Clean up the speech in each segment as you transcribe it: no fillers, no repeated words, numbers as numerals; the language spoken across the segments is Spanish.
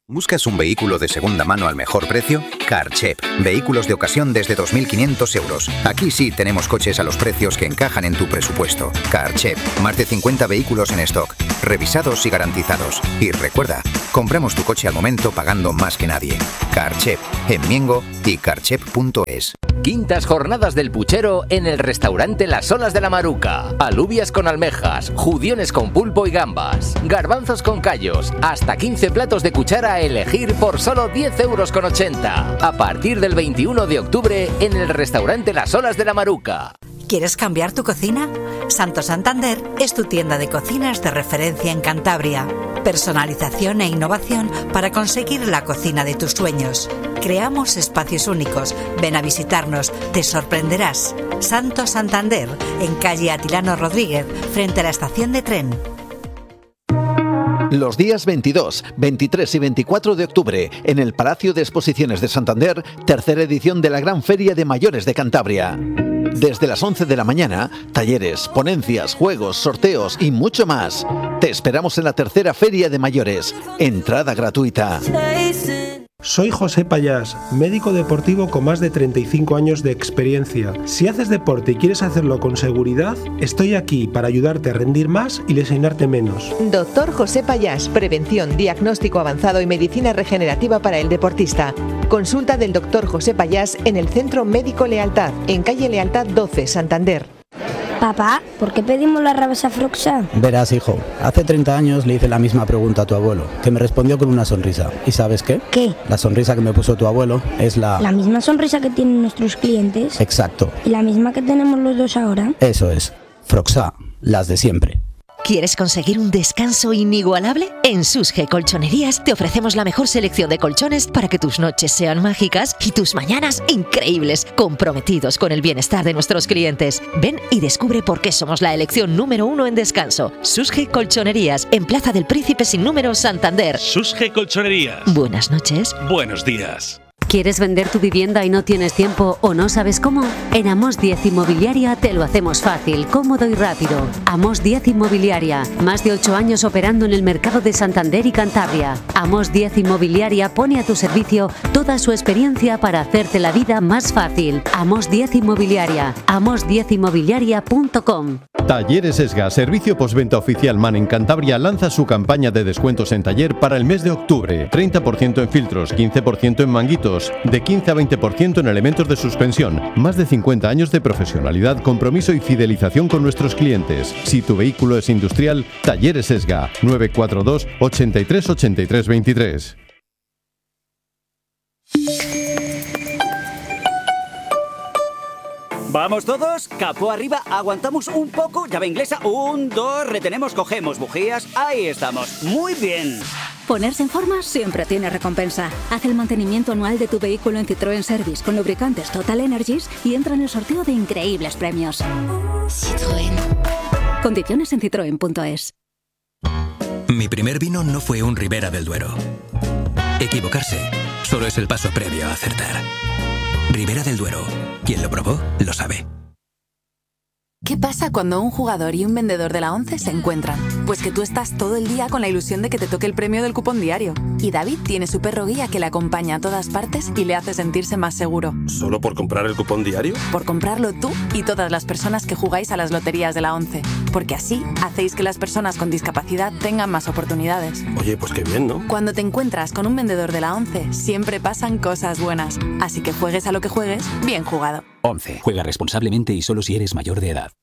¿Buscas un vehículo de segunda mano al mejor precio? Carchep. Vehículos de ocasión desde 2.500 euros. Aquí sí tenemos coches a los precios que encajan en tu presupuesto. Carchep. Más de 50 vehículos en stock. Revisados y garantizados. Y recuerda, compramos tu coche al momento pagando más que nadie. Carchep. En Miengo y carchep.es. Quintas jornadas del puchero en el restaurante Las Olas de la Maruca. Alubias con almejas, judiones con pulpo y gambas, garbanzos con callos, hasta 15 platos de cuchara a elegir por solo 10,80 euros. A partir del 21 de octubre en el restaurante Las Olas de la Maruca. ¿Quieres cambiar tu cocina? Santo Santander es tu tienda de cocinas de referencia en Cantabria. Personalización e innovación para conseguir la cocina de tus sueños. Creamos espacios únicos. Ven a visitarnos, te sorprenderás. Santo Santander, en calle Atilano Rodríguez, frente a la estación de tren. Los días 22, 23 y 24 de octubre, en el Palacio de Exposiciones de Santander, tercera edición de la Gran Feria de Mayores de Cantabria. Desde las 11 de la mañana, talleres, ponencias, juegos, sorteos y mucho más. Te esperamos en la tercera Feria de Mayores. Entrada gratuita. Soy José Payás, médico deportivo con más de 35 años de experiencia. Si haces deporte y quieres hacerlo con seguridad, estoy aquí para ayudarte a rendir más y lesionarte menos. Doctor José Payás, prevención, diagnóstico avanzado y medicina regenerativa para el deportista. Consulta del Doctor José Payás en el Centro Médico Lealtad, en calle Lealtad 12, Santander. Papá, ¿por qué pedimos la rabasa Froxa? Verás, hijo, hace 30 años le hice la misma pregunta a tu abuelo, que me respondió con una sonrisa. ¿Y sabes qué? ¿Qué? La sonrisa que me puso tu abuelo es la... ¿La misma sonrisa que tienen nuestros clientes? Exacto. ¿Y la misma que tenemos los dos ahora? Eso es. Froxa, las de siempre. ¿Quieres conseguir un descanso inigualable? En Susge Colchonerías te ofrecemos la mejor selección de colchones para que tus noches sean mágicas y tus mañanas increíbles, comprometidos con el bienestar de nuestros clientes. Ven y descubre por qué somos la elección número 1 en descanso. Susge Colchonerías, en Plaza del Príncipe sin número, Santander. Susge Colchonerías. Buenas noches. Buenos días. ¿Quieres vender tu vivienda y no tienes tiempo o no sabes cómo? En Amos 10 Inmobiliaria te lo hacemos fácil, cómodo y rápido. Amos 10 Inmobiliaria, más de 8 años operando en el mercado de Santander y Cantabria. Amos 10 Inmobiliaria pone a tu servicio toda su experiencia para hacerte la vida más fácil. Amos 10 Inmobiliaria, amos10inmobiliaria.com. Talleres Esga, servicio postventa oficial MAN en Cantabria, lanza su campaña de descuentos en taller para el mes de octubre. 30% en filtros, 15% en manguitos, de 15 a 20% en elementos de suspensión. Más de 50 años de profesionalidad, compromiso y fidelización con nuestros clientes. Si tu vehículo es industrial, Talleres Esga, 942 83 83 23. ¿Vamos todos? Capó arriba, aguantamos un poco, llave inglesa, 1, 2, retenemos, cogemos bujías, ahí estamos, muy bien. Ponerse en forma siempre tiene recompensa. Haz el mantenimiento anual de tu vehículo en Citroën Service con lubricantes Total Energies y entra en el sorteo de increíbles premios. Citroën. Condiciones en citroen.es. Mi primer vino no fue un Ribera del Duero. Equivocarse solo es el paso previo a acertar. Ribera del Duero. Quien lo probó, lo sabe. ¿Qué pasa cuando un jugador y un vendedor de la ONCE se encuentran? Pues que tú estás todo el día con la ilusión de que te toque el premio del cupón diario. Y David tiene su perro guía que le acompaña a todas partes y le hace sentirse más seguro. ¿Solo por comprar el cupón diario? Por comprarlo tú y todas las personas que jugáis a las loterías de la ONCE. Porque así hacéis que las personas con discapacidad tengan más oportunidades. Oye, pues qué bien, ¿no? Cuando te encuentras con un vendedor de la ONCE, siempre pasan cosas buenas. Así que juegues a lo que juegues, bien jugado. 11. Juega responsablemente y solo si eres mayor de edad.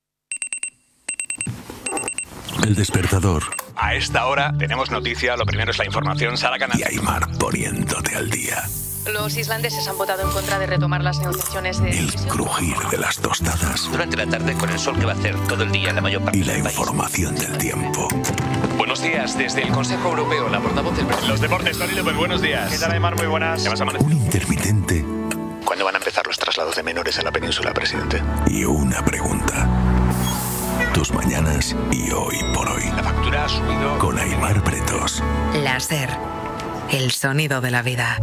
El despertador. A esta hora tenemos noticia, lo primero es la información, Sara Canal. Y Aymar poniéndote al día. Los islandeses han votado en contra de retomar las negociaciones de... El crujir de las tostadas. Durante la tarde con el sol que va a hacer todo el día en la mayor parte del país. Y la información del tiempo. Buenos días, desde el Consejo Europeo, la portavoz del presidente. Los deportes, Tony López, buenos días. ¿Qué tal, Aymar? Muy buenas. Un intermitente. ¿Cuándo van a empezar los traslados de menores a la península, presidente? Y una pregunta. Tus mañanas y hoy por hoy. La factura ha subido. Con Aymar Pretos. Láser. El sonido de la vida.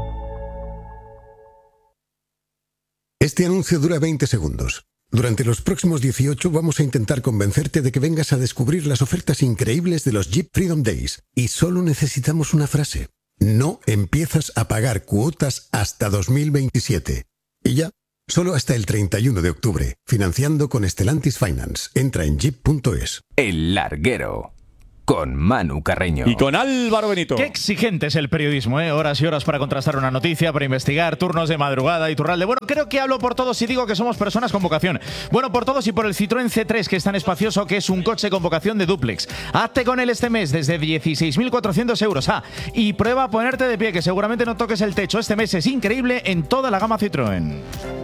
Este anuncio dura 20 segundos. Durante los próximos 18 vamos a intentar convencerte de que vengas a descubrir las ofertas increíbles de los Jeep Freedom Days. Y solo necesitamos una frase. No empiezas a pagar cuotas hasta 2027. Y ya, solo hasta el 31 de octubre. Financiando con Stellantis Finance. Entra en jeep.es. El Larguero. Con Manu Carreño. Y con Álvaro Benito. Qué exigente es el periodismo, ¿eh? Horas y horas para contrastar una noticia, para investigar, turnos de madrugada y turralde. Bueno, creo que hablo por todos si digo que somos personas con vocación. Bueno, por todos y por el Citroën C3, que es tan espacioso que es un coche con vocación de dúplex. Hazte con él este mes desde 16.400 euros. Y prueba a ponerte de pie, que seguramente no toques el techo. Este mes es increíble en toda la gama Citroën.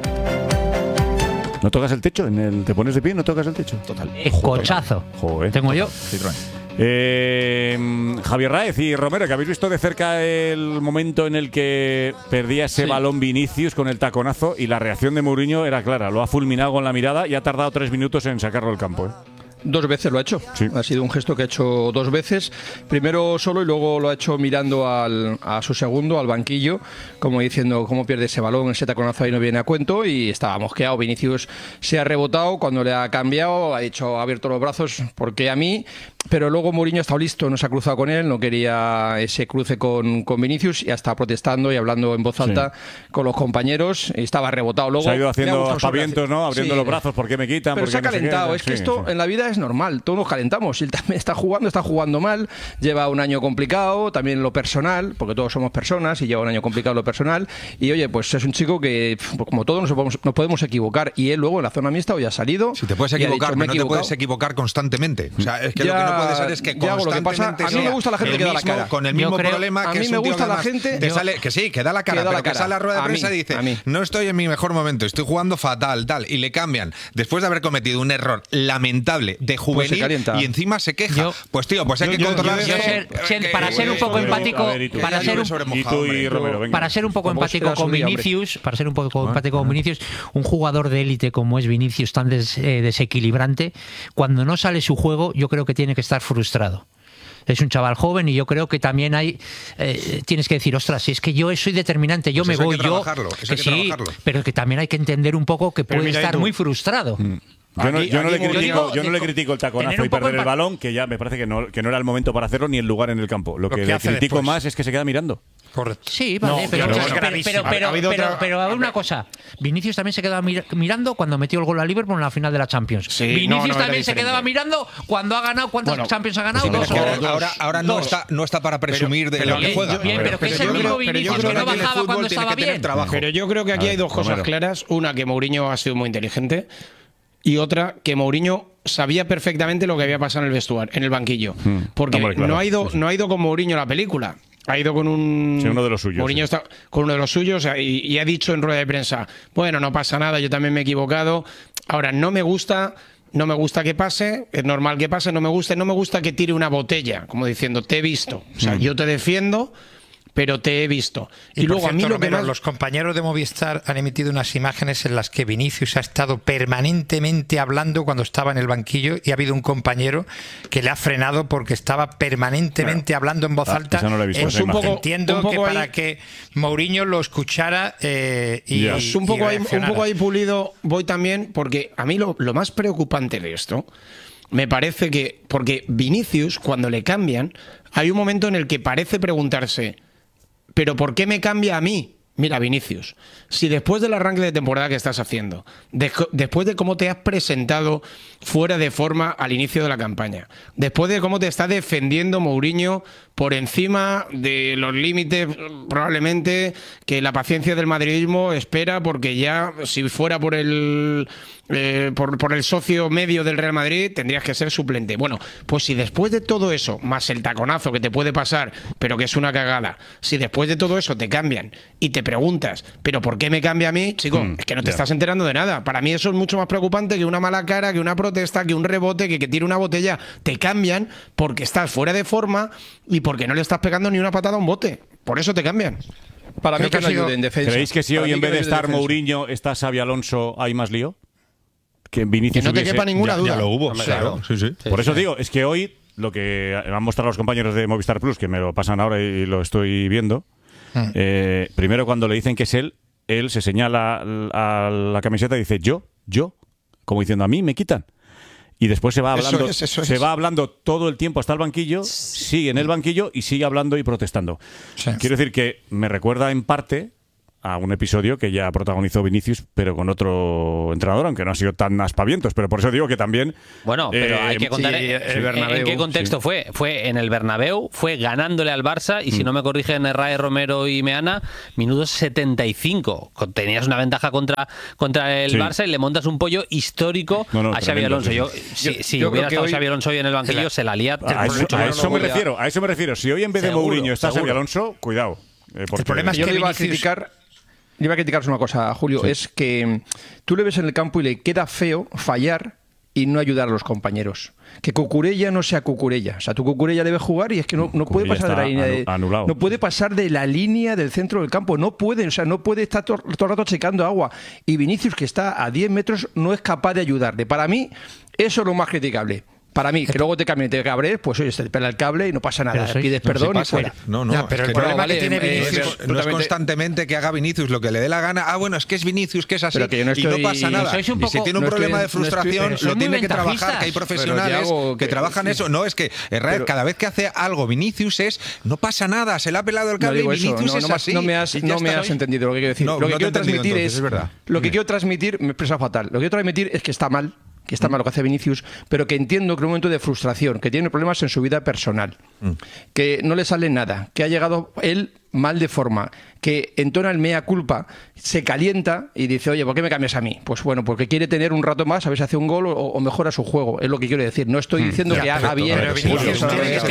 ¿No tocas el techo? ¿Te pones de pie y no tocas el techo? Total. Cochazo. Joder. Tengo yo. Citroën. Javier Raez y Romero, que habéis visto de cerca el momento en el que perdía ese balón Vinicius con el taconazo, y la reacción de Mourinho era clara, lo ha fulminado con la mirada y ha tardado 3 minutos en sacarlo del campo, ¿eh? 2 veces lo ha hecho. Sí. Ha sido un gesto que ha hecho 2 veces. Primero solo y luego lo ha hecho mirando a su segundo, al banquillo, como diciendo cómo pierde ese balón, ese taconazo ahí no viene a cuento, y estaba mosqueado. Vinicius se ha rebotado, cuando le ha cambiado ha dicho, ha abierto los brazos, porque a mí, pero luego Mourinho ha estado listo, no se ha cruzado con él, no quería ese cruce con Vinicius, y ha estado protestando y hablando en voz alta con los compañeros, y estaba rebotado. Luego se ha ido haciendo aspavientos, ¿no? Abriendo los brazos, ¿por qué me quitan? Pero se ha calentado, es que esto en la vida es normal, todos nos calentamos. Él también está jugando mal, lleva un año complicado, también lo personal, porque todos somos personas y lleva un año complicado lo personal, y oye, pues es un chico que, como todos, nos podemos equivocar, y él luego en la zona mixta hoy ha salido. Si te puedes equivocar, pero no te puedes equivocar constantemente. O sea, es que lo que no puede ser es que constantemente a mí me gusta la gente que da la cara. Con el mismo problema, que es un tío que además te sale, que sí, que da la cara, pero que sale a la rueda de prensa y dice, no estoy en mi mejor momento, estoy jugando fatal, tal, y le cambian, después de haber cometido un error lamentable de juvenil, y encima se queja. Pues tío, pues hay que controlar eso. Para ser un poco empático, para ser un poco empático con Vinicius, un jugador de élite como es Vinicius, tan desequilibrante, cuando no sale su juego, yo creo que tiene que estar frustrado. Es un chaval joven y yo creo que también tienes que decir, ostras, si es que yo soy determinante, yo pues me voy, que sí, pero que también hay que entender un poco que puede estar muy frustrado. Yo no le critico el taconazo y perder el balón, que ya me parece que no era el momento para hacerlo ni el lugar en el campo. Lo que le critico más es que se queda mirando. Correcto. Sí, vale, pero a ver una cosa. Vinicius también se quedaba mirando cuando metió el gol a Liverpool en la final de la Champions. Sí, Vinicius también se quedaba mirando cuando ha ganado. ¿Cuántas Champions ha ganado? Ahora no está para presumir de lo que juega. Pero que es el mismo Vinicius que no bajaba cuando estaba bien. Pero yo creo que aquí hay dos cosas claras. Una, que Mourinho ha sido muy inteligente. Y otra, que Mourinho sabía perfectamente lo que había pasado en el vestuario, en el banquillo. Porque no ha ido con Mourinho a la película. Ha ido con uno de los suyos. Mourinho está con uno de los suyos y ha dicho en rueda de prensa, bueno, no pasa nada, yo también me he equivocado. Ahora, no me gusta que pase, es normal que pase, no me gusta que tire una botella, como diciendo, te he visto. O sea, yo te defiendo, pero te he visto. Y luego cierto, a mí lo Romero, que más... los compañeros de Movistar han emitido unas imágenes en las que Vinicius ha estado permanentemente hablando cuando estaba en el banquillo, y ha habido un compañero que le ha frenado porque estaba permanentemente hablando en voz alta. No entiendo que para que Mourinho lo escuchara un poco ahí pulido voy también, porque a mí lo más preocupante de esto me parece que, porque Vinicius, cuando le cambian, hay un momento en el que parece preguntarse, ¿pero por qué me cambia a mí? Mira, Vinicius, si después del arranque de temporada que estás haciendo, después de cómo te has presentado fuera de forma al inicio de la campaña, después de cómo te está defendiendo Mourinho por encima de los límites probablemente que la paciencia del madridismo espera, porque ya si fuera por el socio medio del Real Madrid tendrías que ser suplente. Bueno, pues si después de todo eso, más el taconazo que te puede pasar, pero que es una cagada, si después de todo eso te cambian y te preguntas, ¿pero por qué me cambia a mí? Chico, es que no te estás enterando de nada. Para mí eso es mucho más preocupante que una mala cara, que una protesta, que un rebote, que tire una botella. Te cambian porque estás fuera de forma y porque no le estás pegando ni una patada a un bote. Por eso te cambian. Para mí que no ayude en defensa. ¿Creéis que si hoy en vez de estar Mourinho está Xabi Alonso, hay más lío? Que Vinicius no te quepa ninguna duda. Ya lo hubo, claro. Sí. Por eso digo, es que hoy lo que han mostrado los compañeros de Movistar Plus, que me lo pasan ahora y lo estoy viendo, primero cuando le dicen que es él se señala a la camiseta y dice yo, como diciendo, a mí me quitan. y después se va hablando, eso se va hablando todo el tiempo hasta el banquillo, sigue en el banquillo y sigue hablando y protestando. Sí. Quiero decir que me recuerda en parte a un episodio que ya protagonizó Vinicius, pero con otro entrenador, aunque no ha sido tan aspavientos, pero por eso digo que también... Bueno, pero hay que contar en qué contexto fue. Fue en el Bernabéu, fue ganándole al Barça, y si no me corrigen Rae, Romero y Meana, minutos 75. Tenías una ventaja contra el Barça y le montas un pollo histórico a Xabi Alonso. Si hubiera estado Xabi Alonso hoy en el banquillo, se la lía. A eso me refiero. Si hoy en vez de Mourinho está Xabi Alonso, cuidado. El problema es que le iba a criticar una cosa, Julio, es que tú le ves en el campo y le queda feo fallar y no ayudar a los compañeros. Que Cucurella no sea Cucurella. O sea, tú Cucurella debe jugar y es que no puede pasar de la línea no puede pasar de la línea del centro del campo. No puede, o sea, no puede estar todo el rato checando agua. Y Vinicius, que está a 10 metros, no es capaz de ayudarle. Para mí, eso es lo más criticable. Para mí, que luego te cambien, te cabres, pues oye, se te pela el cable y no pasa nada. Pides perdón y fuera. No, pero el problema que tiene Vinicius no es constantemente que haga Vinicius lo que le dé la gana. Bueno, es que es Vinicius, que es así, y no pasa nada. Y si tiene un problema de frustración, lo tiene que trabajar, que hay profesionales que trabajan eso. No, es que cada vez que hace algo Vinicius no pasa nada, se le ha pelado el cable y Vinicius es así. No me has entendido lo que quiero decir. Lo que quiero transmitir es... Lo que quiero transmitir, me he expresado fatal. Lo que quiero transmitir es que está mal lo que hace Vinicius, pero que entiendo que en un momento de frustración, que tiene problemas en su vida personal, que no le sale nada, que ha llegado él mal de forma, que entona el mea culpa, se calienta y dice, oye, ¿por qué me cambias a mí? Pues bueno, porque quiere tener un rato más, a ver si hace un gol o mejora su juego, es lo que quiero decir. No estoy diciendo que haga bien. Pero Vinicius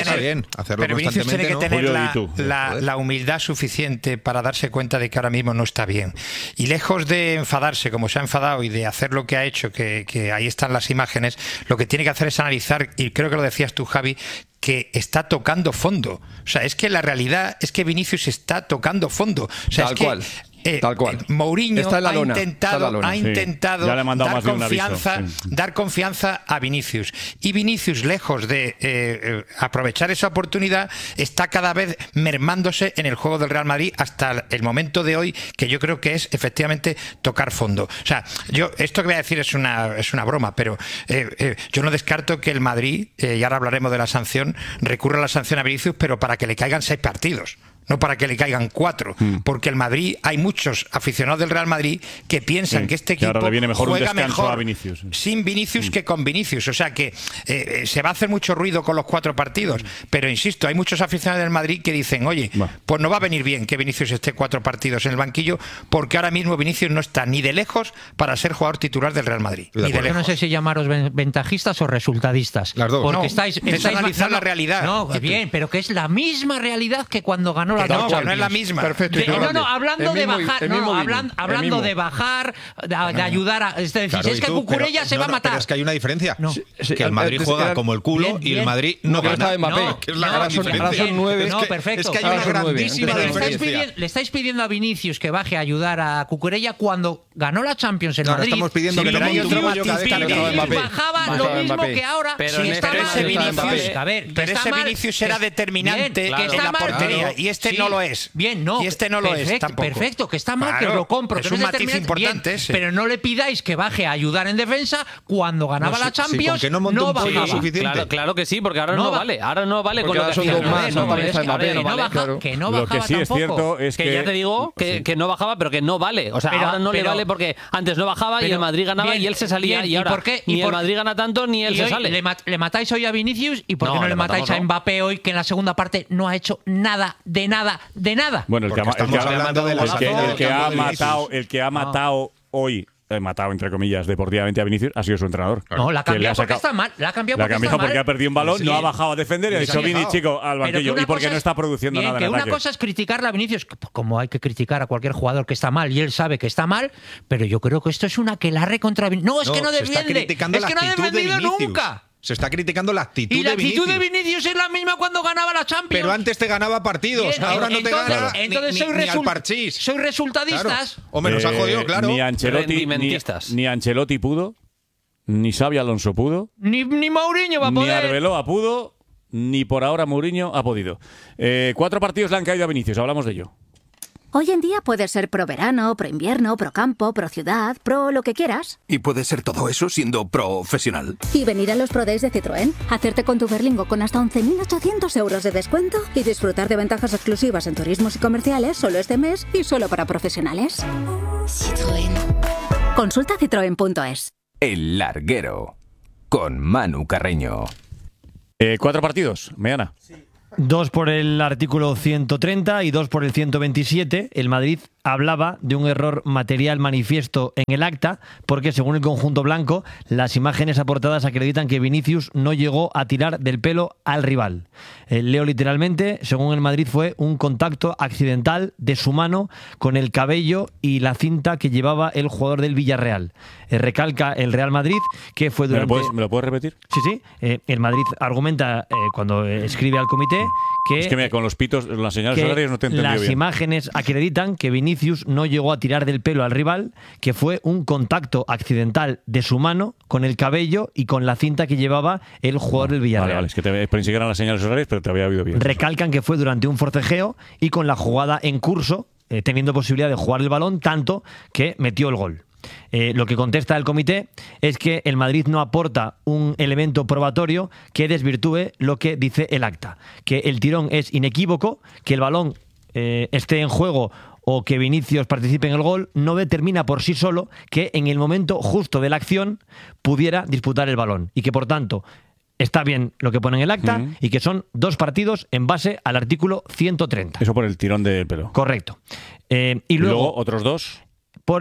tiene que tener la humildad suficiente para darse cuenta de que ahora mismo no está bien. Y lejos de enfadarse, como se ha enfadado, y de hacer lo que ha hecho, que ahí están las imágenes, lo que tiene que hacer es analizar, y creo que lo decías tú, Javi, que está tocando fondo. O sea, es que la realidad es que Vinicius está tocando fondo. O sea, Tal cual. Mourinho ha intentado dar confianza a Vinicius. Y Vinicius, lejos de aprovechar esa oportunidad, está cada vez mermándose en el juego del Real Madrid hasta el momento de hoy, que yo creo que es efectivamente tocar fondo. O sea, esto que voy a decir es una broma, pero yo no descarto que el Madrid, y ahora hablaremos de la sanción, recurra a la sanción a Vinicius, pero para que le caigan 6 partidos. No para que le caigan 4, porque el Madrid, hay muchos aficionados del Real Madrid que piensan que este equipo juega mejor sin Vinicius que con Vinicius. O sea que se va a hacer mucho ruido con los 4 partidos, pero insisto, hay muchos aficionados del Madrid que dicen, oye, pues no va a venir bien que Vinicius esté 4 partidos en el banquillo, porque ahora mismo Vinicius no está ni de lejos para ser jugador titular del Real Madrid. Ni de lejos. No sé si llamaros ventajistas o resultadistas. Las dos. Porque estáis analizando la realidad. No, bien, pero que es la misma realidad que cuando ganó no es la misma. Perfecto. Hablando de bajar, de ayudar a... Es decir, si es que Cucurella se va a matar. Pero es que hay una diferencia. Que el Madrid juega como el culo y el Madrid no gana. Que es la gran diferencia. Ahora son 9. Perfecto. Es que hay una grandísima diferencia. Le estáis pidiendo a Vinicius que baje a ayudar a Cucurella cuando ganó la Champions en Madrid. Ahora estamos pidiendo que no monte un pollo cada vez que Vinicius bajaba lo mismo que ahora. Pero ese Vinicius era determinante en la portería y este no lo es. Bien, no. Y este no lo es tampoco. Perfecto, que está mal, que os lo compro. Es un matiz importante ese. Pero no le pidáis que baje a ayudar en defensa cuando ganaba la Champions. Que no monte un pollo suficiente. Claro que sí, porque ahora no vale. Ahora no vale con lo que hacía. Que no bajaba. Lo que sí es cierto es que ya te digo que no bajaba, pero que no vale. O sea, ahora no le vale porque antes no bajaba y el Madrid ganaba y él se salía. Y ahora ni el Madrid gana tanto ni él se sale. Le matáis hoy a Vinicius y ¿por qué no le matáis a Mbappé hoy, que en la segunda parte no ha hecho nada de nada? Bueno, el que ha matado hoy, matado entre comillas deportivamente a Vinicius, ha sido su entrenador. No, la ha cambiado porque está mal. La ha cambiado porque ha perdido un balón, no ha bajado a defender y ha dicho, Vini, chico, al banquillo. Y porque no está produciendo nada en ataque. Una cosa es criticarle a Vinicius, como hay que criticar a cualquier jugador que está mal y él sabe que está mal, pero yo creo que esto es una aquelarre contra Vinicius. No, es que no defiende. Es que no ha defendido nunca. Se está criticando la actitud de Vinicius. Y la actitud de Vinicius es la misma cuando ganaba la Champions. Pero antes te ganaba partidos, ahora no te gana ni al parchís. Soy resultadistas. Claro. Hombre, nos ha jodido, claro. Ni Ancelotti pudo, ni Xabi Alonso pudo, ni Mourinho va a poder. Ni Arbeloa pudo, ni por ahora Mourinho ha podido. 4 partidos le han caído a Vinicius, hablamos de ello. Hoy en día puedes ser pro verano, pro invierno, pro campo, pro ciudad, pro lo que quieras. ¿Y puedes ser todo eso siendo profesional? Y venir a los Pro Days de Citroën, hacerte con tu Berlingo con hasta 11.800 euros de descuento y disfrutar de ventajas exclusivas en turismos y comerciales solo este mes y solo para profesionales. Citroën. Consulta citroen.es. El Larguero, con Manu Carreño. 4 partidos, Meana. Sí. 2 por el artículo 130 y 2 por el 127. El Madrid hablaba de un error material manifiesto en el acta porque, según el conjunto blanco, las imágenes aportadas acreditan que Vinicius no llegó a tirar del pelo al rival. Leo literalmente, según el Madrid fue un contacto accidental de su mano con el cabello y la cinta que llevaba el jugador del Villarreal. Recalca el Real Madrid que fue durante... ¿Me lo puedes repetir? Sí. El Madrid argumenta cuando escribe al comité que... Es que mira, con los pitos, las señales horarias no te he entendido bien. Las imágenes acreditan que Vinicius no llegó a tirar del pelo al rival, que fue un contacto accidental de su mano con el cabello y con la cinta que llevaba el jugador del Villarreal. Vale, es que pensé que eran las señales horarias, pero te había oído bien. Recalcan que fue durante un forcejeo y con la jugada en curso, teniendo posibilidad de jugar el balón, tanto que metió el gol. Lo que contesta el comité es que el Madrid no aporta un elemento probatorio que desvirtúe lo que dice el acta, que el tirón es inequívoco, que el balón esté en juego o que Vinicius participe en el gol no determina por sí solo que en el momento justo de la acción pudiera disputar el balón y que por tanto está bien lo que pone en el acta y que son 2 partidos en base al artículo 130. Eso por el tirón del pelo. Correcto. Y luego otros 2 por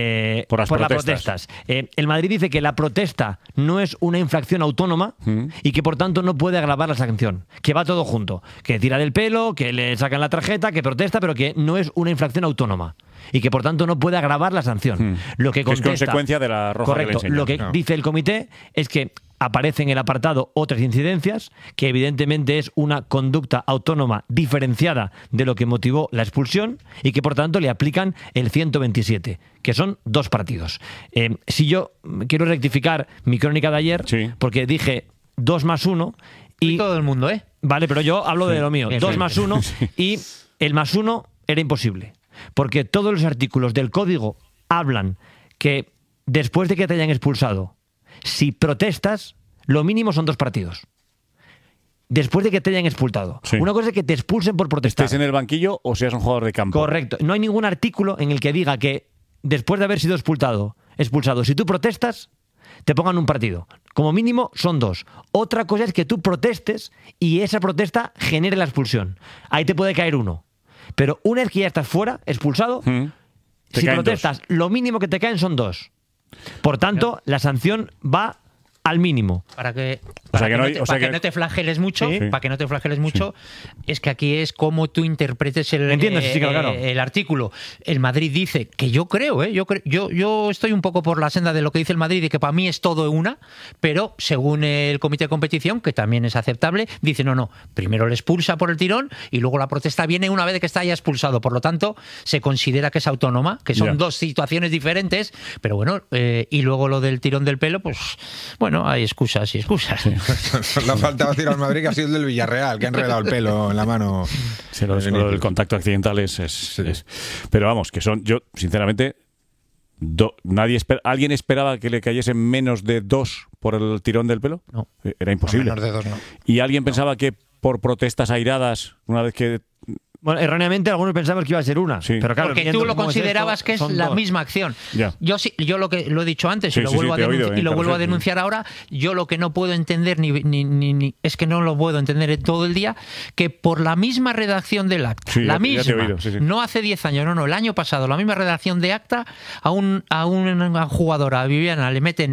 las protestas. El Madrid dice que la protesta no es una infracción autónoma y que por tanto no puede agravar la sanción, que va todo junto, que tira del pelo, que le sacan la tarjeta, que protesta, pero que no es una infracción autónoma y que por tanto no puede agravar la sanción. Lo que contesta, es consecuencia de la roja. Correcto. Lo que dice el comité es que aparece en el apartado otras incidencias, que evidentemente es una conducta autónoma diferenciada de lo que motivó la expulsión y que por tanto le aplican el 127, que son 2 partidos. Si yo quiero rectificar mi crónica de ayer, porque dije 2 más 1 y... Todo el mundo, ¿eh? Vale, pero yo hablo de lo mío. 2 más 1 y el más 1 era imposible, porque todos los artículos del código hablan que después de que te hayan expulsado, si protestas, lo mínimo son 2 partidos. Después de que te hayan expulsado. Sí. Una cosa es que te expulsen por protestar. ¿Estés en el banquillo o seas un jugador de campo? Correcto. No hay ningún artículo en el que diga que después de haber sido expulsado, si tú protestas, te pongan un partido. Como mínimo son 2. Otra cosa es que tú protestes y esa protesta genere la expulsión. Ahí te puede caer 1. Pero una vez que ya estás fuera, expulsado, si protestas, 2. Lo mínimo que te caen son 2. Por tanto, la sanción va al mínimo. Para que no te flageles mucho, es que aquí es como tú interpretes el artículo. El Madrid dice, que yo creo, yo estoy un poco por la senda de lo que dice el Madrid, de que para mí es todo una, pero según el comité de competición, que también es aceptable, dice no, primero le expulsa por el tirón y luego la protesta viene una vez que está ya expulsado. Por lo tanto, se considera que es autónoma, que son 2 situaciones diferentes, pero bueno, y luego lo del tirón del pelo, pues bueno, hay excusas y excusas. Sí. Le ha faltado decir al Madrid que ha sido el del Villarreal, que ha enredado el pelo en la mano. Sí, el contacto accidental es. Pero vamos, que son, yo sinceramente, ¿alguien esperaba que le cayesen menos de 2 por el tirón del pelo? No. Era imposible. Menos de 2 no. ¿Y alguien pensaba que por protestas airadas, una vez que... Bueno, erróneamente algunos pensamos que iba a ser 1, pero claro, porque tú lo considerabas que es la 2. Misma acción. Ya. Yo lo he dicho antes y lo vuelvo a denunciar ahora. Yo lo que no puedo entender ni es que no lo puedo entender todo el día, que por la misma redacción del acta, la misma, no hace 10 años, no, el año pasado, la misma redacción de acta a una jugadora, a Viviana, le meten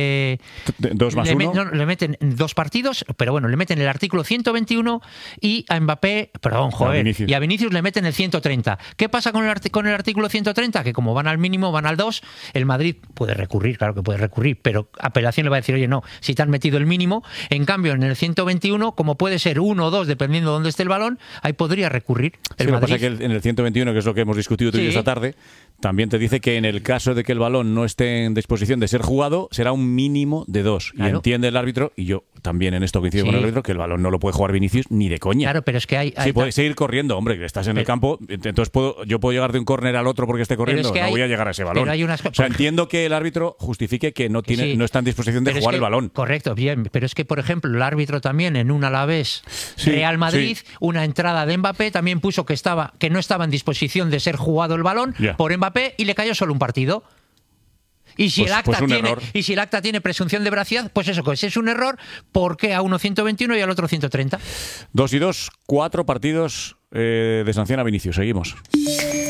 2 más 1. Le meten 2 partidos, pero bueno, le meten el artículo 121 y a Mbappé, y a Vinicius le meten el 130. ¿Qué pasa con el artículo 130? Que como van al mínimo, van al 2, el Madrid puede recurrir, claro que puede recurrir, pero apelación le va a decir, oye, no, si te han metido el mínimo. En cambio, en el 121, como puede ser 1 o 2, dependiendo de dónde esté el balón, ahí podría recurrir el Madrid. Lo que pasa es que en el 121, que es lo que hemos discutido tú y yo esta tarde, también te dice que en el caso de que el balón no esté en disposición de ser jugado, será un mínimo de 2. Claro. Y entiende el árbitro, y yo también en esto coincido con el árbitro, que el balón no lo puede jugar Vinicius ni de coña. Claro, pero es que hay sí, puede seguir corriendo, hombre, que estás en el campo, entonces yo puedo llegar de un córner al otro porque esté corriendo, no voy a llegar a ese balón. O sea, entiendo que el árbitro justifique que no está en disposición de jugar el balón. Correcto, bien, pero es que, por ejemplo, el árbitro también en un Alavés Real Madrid, una entrada de Mbappé, también puso que no estaba en disposición de ser jugado el balón por Mbappé y le cayó solo un partido. Y si, el acta tiene presunción de veracidad, pues eso, pues es un error. ¿Por qué a uno 121 y al otro 130? 2 y 2, 4 partidos de sanción a Vinicius. Seguimos.